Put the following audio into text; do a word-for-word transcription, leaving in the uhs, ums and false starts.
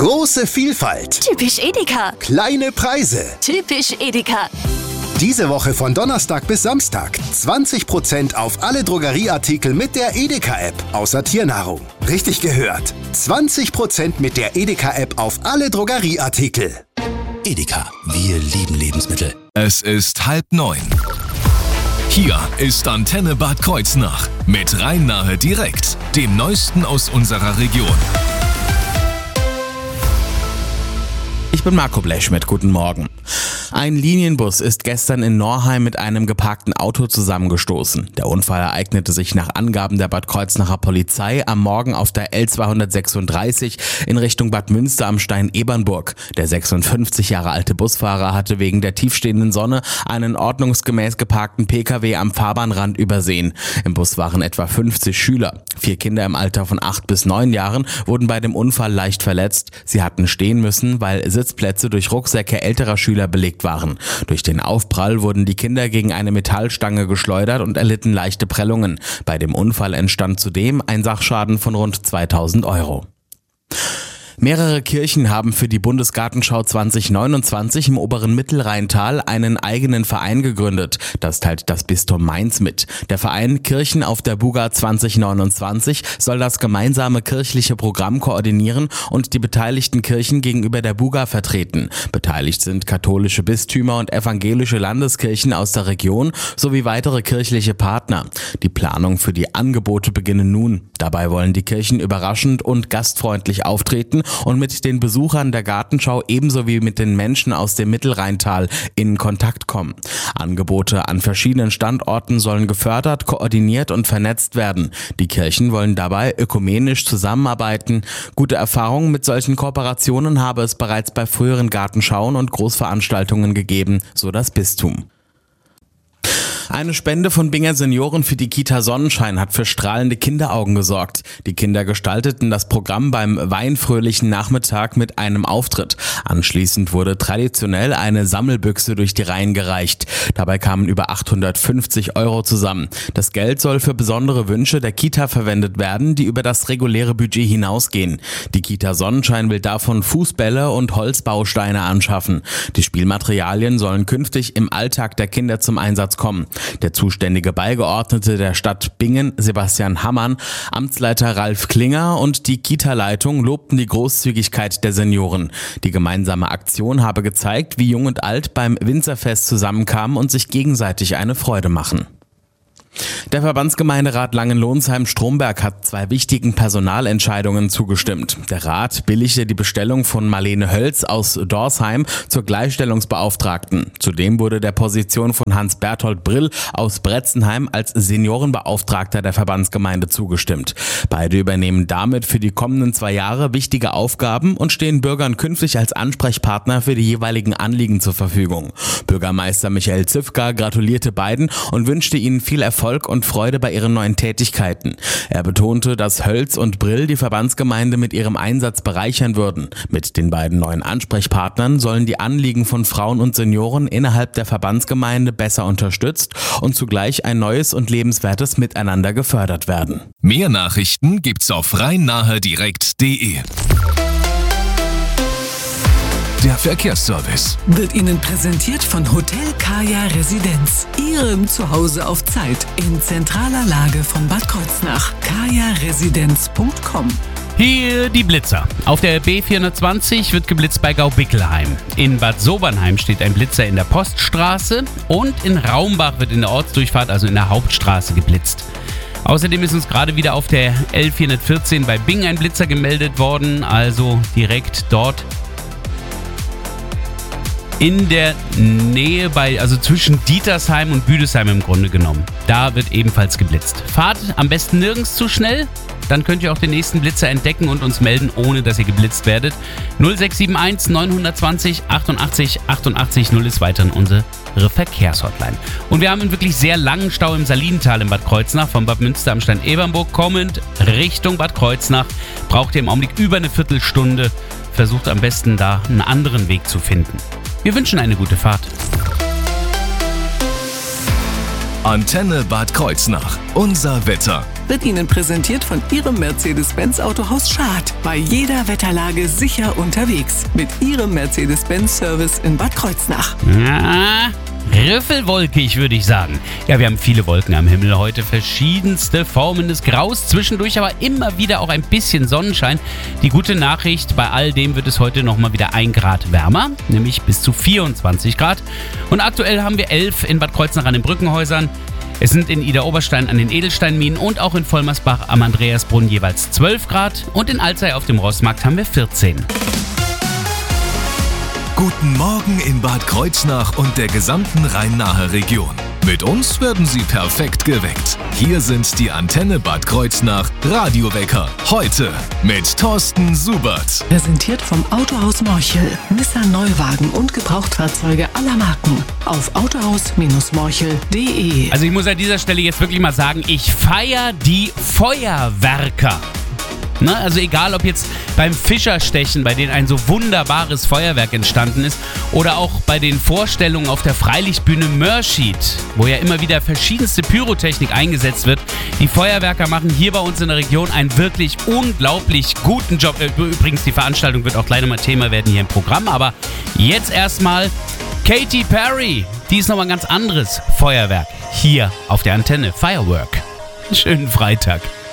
Große Vielfalt. Typisch Edeka. Kleine Preise. Typisch Edeka. Diese Woche von Donnerstag bis Samstag zwanzig Prozent auf alle Drogerieartikel mit der Edeka-App, außer Tiernahrung. Richtig gehört. zwanzig Prozent mit der Edeka-App auf alle Drogerieartikel. Edeka, wir lieben Lebensmittel. Es ist halb neun. Hier ist Antenne Bad Kreuznach mit Rhein-Nahe direkt, dem Neuesten aus unserer Region. Ich bin Marco Blechschmidt, guten Morgen. Ein Linienbus ist gestern in Norheim mit einem geparkten Auto zusammengestoßen. Der Unfall ereignete sich nach Angaben der Bad Kreuznacher Polizei am Morgen auf der L zweihundertsechsunddreißig in Richtung Bad Münster am Stein-Ebernburg. Der sechsundfünfzig Jahre alte Busfahrer hatte wegen der tiefstehenden Sonne einen ordnungsgemäß geparkten Pkw am Fahrbahnrand übersehen. Im Bus waren etwa fünfzig Schüler. Vier Kinder im Alter von acht bis neun Jahren wurden bei dem Unfall leicht verletzt. Sie hatten stehen müssen, weil Sitzplätze durch Rucksäcke älterer Schüler belegt waren. Durch den Aufprall wurden die Kinder gegen eine Metallstange geschleudert und erlitten leichte Prellungen. Bei dem Unfall entstand zudem ein Sachschaden von rund zweitausend Euro. Mehrere Kirchen haben für die Bundesgartenschau zwanzig neunundzwanzig im oberen Mittelrheintal einen eigenen Verein gegründet. Das teilt das Bistum Mainz mit. Der Verein Kirchen auf der Buga zwanzig neunundzwanzig soll das gemeinsame kirchliche Programm koordinieren und die beteiligten Kirchen gegenüber der Buga vertreten. Beteiligt sind katholische Bistümer und evangelische Landeskirchen aus der Region sowie weitere kirchliche Partner. Die Planung für die Angebote beginnen nun. Dabei wollen die Kirchen überraschend und gastfreundlich auftreten und mit den Besuchern der Gartenschau ebenso wie mit den Menschen aus dem Mittelrheintal in Kontakt kommen. Angebote an verschiedenen Standorten sollen gefördert, koordiniert und vernetzt werden. Die Kirchen wollen dabei ökumenisch zusammenarbeiten. Gute Erfahrungen mit solchen Kooperationen habe es bereits bei früheren Gartenschauen und Großveranstaltungen gegeben, so das Bistum. Eine Spende von Binger Senioren für die Kita Sonnenschein hat für strahlende Kinderaugen gesorgt. Die Kinder gestalteten das Programm beim weinfröhlichen Nachmittag mit einem Auftritt. Anschließend wurde traditionell eine Sammelbüchse durch die Reihen gereicht. Dabei kamen über achthundertfünfzig Euro zusammen. Das Geld soll für besondere Wünsche der Kita verwendet werden, die über das reguläre Budget hinausgehen. Die Kita Sonnenschein will davon Fußbälle und Holzbausteine anschaffen. Die Spielmaterialien sollen künftig im Alltag der Kinder zum Einsatz kommen. Der zuständige Beigeordnete der Stadt Bingen, Sebastian Hammann, Amtsleiter Ralf Klinger und die Kita-Leitung lobten die Großzügigkeit der Senioren. Die gemeinsame Aktion habe gezeigt, wie Jung und Alt beim Winzerfest zusammenkamen und sich gegenseitig eine Freude machen. Der Verbandsgemeinderat Langenlonsheim-Stromberg hat zwei wichtigen Personalentscheidungen zugestimmt. Der Rat billigte die Bestellung von Marlene Hölz aus Dorsheim zur Gleichstellungsbeauftragten. Zudem wurde der Position von Hans-Berthold Brill aus Bretzenheim als Seniorenbeauftragter der Verbandsgemeinde zugestimmt. Beide übernehmen damit für die kommenden zwei Jahre wichtige Aufgaben und stehen Bürgern künftig als Ansprechpartner für die jeweiligen Anliegen zur Verfügung. Bürgermeister Michael Zivka gratulierte beiden und wünschte ihnen viel Erfolg und Freude bei ihren neuen Tätigkeiten. Er betonte, dass Hölz und Brill die Verbandsgemeinde mit ihrem Einsatz bereichern würden. Mit den beiden neuen Ansprechpartnern sollen die Anliegen von Frauen und Senioren innerhalb der Verbandsgemeinde besser unterstützt und zugleich ein neues und lebenswertes Miteinander gefördert werden. Mehr Nachrichten gibt's auf rhein-nahe direkt punkt de. Der Verkehrsservice wird Ihnen präsentiert von Hotel Kaya Residenz, Ihrem Zuhause auf Zeit, in zentraler Lage von Bad Kreuznach. kaya residenz punkt com. Hier die Blitzer. Auf der B vierhundertzwanzig wird geblitzt bei Gaubickelheim. In Bad Sobernheim steht ein Blitzer in der Poststraße und in Raumbach wird in der Ortsdurchfahrt, also in der Hauptstraße, geblitzt. Außerdem ist uns gerade wieder auf der L vierhundertvierzehn bei Bingen ein Blitzer gemeldet worden, also direkt dort in der Nähe bei, also zwischen Dietersheim und Büdesheim im Grunde genommen. Da wird ebenfalls geblitzt. Fahrt am besten nirgends zu schnell, dann könnt ihr auch den nächsten Blitzer entdecken und uns melden, ohne dass ihr geblitzt werdet. null sechs sieben eins neun zwei null achtundachtzig achtundachtzig null ist weiterhin unsere Verkehrshotline. Und wir haben einen wirklich sehr langen Stau im Salinental in Bad Kreuznach, von Bad Münster am Stein-Ebernburg kommend Richtung Bad Kreuznach. Braucht ihr im Augenblick über eine Viertelstunde. Versucht am besten da einen anderen Weg zu finden. Wir wünschen eine gute Fahrt. Antenne Bad Kreuznach. Unser Wetter. wird Ihnen präsentiert von Ihrem Mercedes-Benz Autohaus Schad. Bei jeder Wetterlage sicher unterwegs. Mit Ihrem Mercedes-Benz-Service in Bad Kreuznach. Ja, riffelwolkig, würde ich sagen. Ja, wir haben viele Wolken am Himmel heute, verschiedenste Formen des Graus, zwischendurch aber immer wieder auch ein bisschen Sonnenschein. Die gute Nachricht, bei all dem wird es heute nochmal wieder ein Grad wärmer, nämlich bis zu vierundzwanzig Grad. Und aktuell haben wir elf in Bad Kreuznach an den Brückenhäusern. Es sind in Idar-Oberstein an den Edelsteinminen und auch in Vollmersbach am Andreasbrunnen jeweils zwölf Grad. Und in Alzey auf dem Rossmarkt haben wir vierzehn. Guten Morgen in Bad Kreuznach und der gesamten Rhein-Nahe Region. Mit uns werden Sie perfekt geweckt. Hier sind die Antenne Bad Kreuznach Radiowecker. Heute mit Thorsten Subert. Präsentiert vom Autohaus Morchel. Nissan Neuwagen und Gebrauchtfahrzeuge aller Marken. Auf autohaus Morchel punkt de. Also ich muss an dieser Stelle jetzt wirklich mal sagen, ich feiere die Feuerwerker. Ne, also egal, ob jetzt beim Fischerstechen, bei denen ein so wunderbares Feuerwerk entstanden ist, oder auch bei den Vorstellungen auf der Freilichtbühne Mörschied, wo ja immer wieder verschiedenste Pyrotechnik eingesetzt wird. Die Feuerwerker machen hier bei uns in der Region einen wirklich unglaublich guten Job. Übrigens, die Veranstaltung wird auch gleich nochmal Thema werden hier im Programm, aber jetzt erstmal Katy Perry. Die ist nochmal ein ganz anderes Feuerwerk hier auf der Antenne. Firework. Schönen Freitag.